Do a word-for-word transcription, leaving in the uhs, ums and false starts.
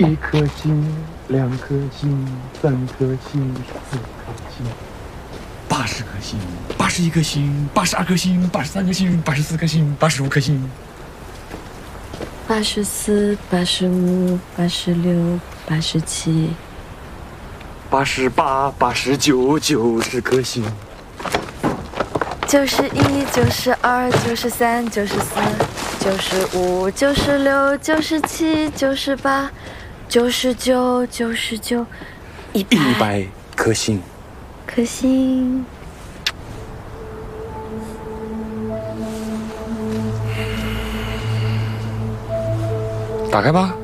一颗星，两颗星，三颗星，四颗星， 八十颗星，八十一颗星，八十二颗星，八十三颗星，八十四颗星，八十五颗星， 八十四、八十五、八十六、八十七、 八十八、八十九，九十颗星， 九十一、九十二、九十三、九十四、九十五、九十六、九十七、九十八、九十九、九十九，一百一百颗星。 颗星。 打开吧。